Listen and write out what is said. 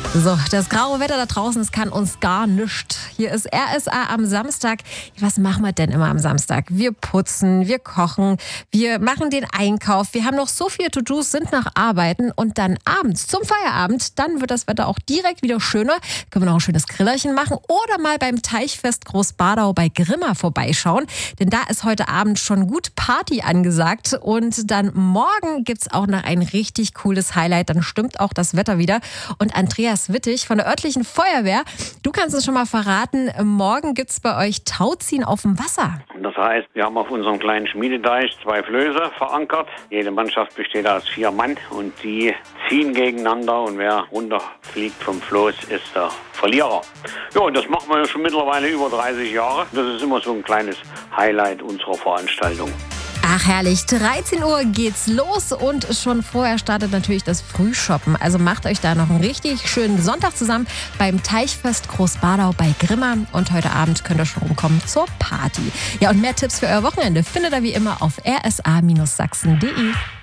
So, das graue Wetter da draußen, es kann uns gar nichts. Hier ist RSA am Samstag. Was machen wir denn immer am Samstag? Wir putzen, wir kochen, wir machen den Einkauf. Wir haben noch so viele To-Dos, sind nach Arbeiten und dann abends zum Feierabend, dann wird das Wetter auch direkt wieder schöner. Können wir noch ein schönes Grillerchen machen oder mal beim Teichfest Großbadau bei Grimma vorbeischauen. Denn da ist heute Abend schon gut Party angesagt und dann morgen gibt's auch noch ein richtig cooles Highlight. Dann stimmt auch das Wetter wieder. Und Andreas Wittig von der örtlichen Feuerwehr. Du kannst uns schon mal verraten, morgen gibt es bei euch Tauziehen auf dem Wasser. Das heißt, wir haben auf unserem kleinen Schmiededeich 2 Flöße verankert. Jede Mannschaft besteht aus 4 Mann und die ziehen gegeneinander und wer runterfliegt vom Floß ist der Verlierer. Ja, und das machen wir schon mittlerweile über 30 Jahre. Das ist immer so ein kleines Highlight unserer Veranstaltung. Ach herrlich, 13 Uhr geht's los und schon vorher startet natürlich das Frühshoppen. Also macht euch da noch einen richtig schönen Sonntag zusammen beim Teichfest Großbadau bei Grimma. Und heute Abend könnt ihr schon rumkommen zur Party. Ja, und mehr Tipps für euer Wochenende findet ihr wie immer auf rsa-sachsen.de.